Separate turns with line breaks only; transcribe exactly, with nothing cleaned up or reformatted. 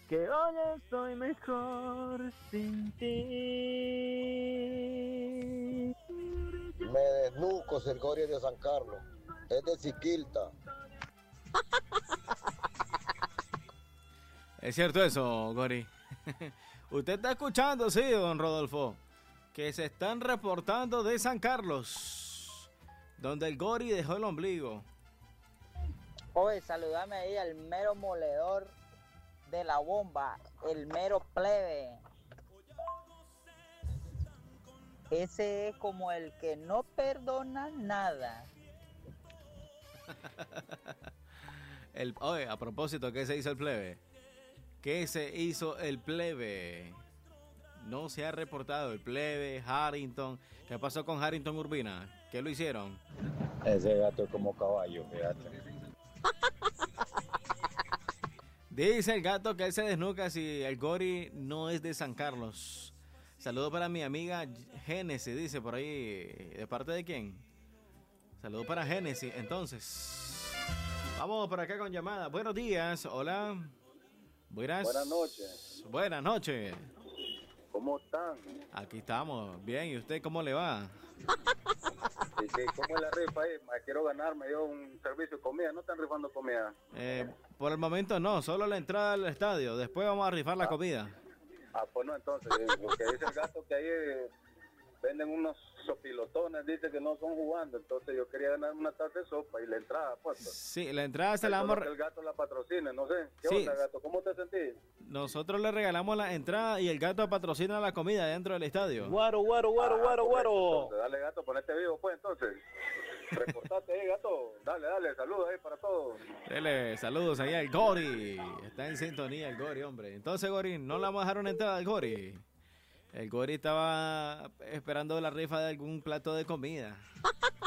que hoy estoy mejor sin ti.
Me desnuco, el Gori es de San Carlos, es de Siquilta.
Es cierto eso, Gori. Usted está escuchando, sí, don Rodolfo, que se están reportando de San Carlos, donde el Gori dejó el ombligo.
Oye, saludame ahí al mero moledor de la bomba, el mero plebe. Ese es como el que no perdona nada.
el, oye, a propósito, ¿qué se hizo el plebe? ¿Qué se hizo el plebe? No se ha reportado el plebe, Harrington. ¿Qué pasó con Harrington Urbina? ¿Qué lo hicieron?
Ese gato es como caballo, fíjate.
Dice el gato que él se desnuca si el Gori no es de San Carlos. Saludo para mi amiga Génesis, dice por ahí. ¿De parte de quién? Saludo para Génesis. Entonces, vamos por acá con llamada. Buenos días, hola. Buenas,
Buenas noches.
Buenas noches.
¿Cómo están?
Aquí estamos, bien. ¿Y usted cómo le va?
Sí, sí, ¿cómo es la rifa ahí? Me quiero ganar, me dio un servicio de comida. ¿No están rifando comida?
Eh, por el momento no, solo la entrada al estadio. Después vamos a rifar la
ah.
comida.
Ah, pues no, entonces, lo que dice el gato que ahí eh, venden unos sopilotones, dice que no son jugando, entonces yo quería ganar una taza de sopa y la entrada, pues.
Sí, la entrada se la vamos a...
Que el gato la patrocine, no sé. ¿Qué
sí.
onda, gato? ¿Cómo te sentís?
Nosotros le regalamos la entrada y el gato patrocina la comida dentro del estadio.
Guaro, guaro, guaro,
ah,
guaro, guaro.
Entonces, dale, gato, ponete vivo, pues, entonces. Reportate ahí, gato. Dale, dale, saludos ahí para todos.
Dele, saludos ahí al Gori. Está en sintonía el Gori, hombre. Entonces, Gori, no le vamos a dejar una entrada al Gori. El Gori estaba esperando la rifa de algún plato de comida.